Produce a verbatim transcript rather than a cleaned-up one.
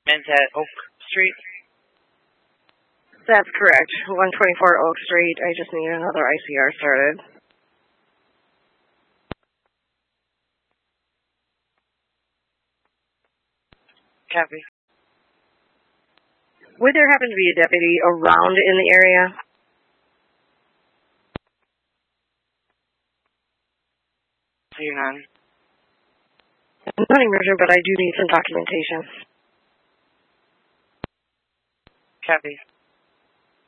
Is that Oak Street? That's correct. one twenty-four Oak Street. I just need another I C R started. Copy. Would there happen to be a deputy around in the area? See none. Nothing, Richard, but I do need some documentation. Copy.